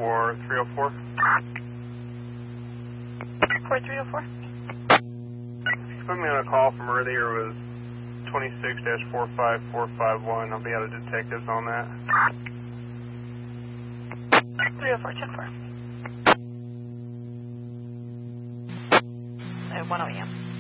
for 304. 4304. Put me on a call from earlier was 26-45451. I'll be out of detectives on that. 304, 10-4. 1 AM.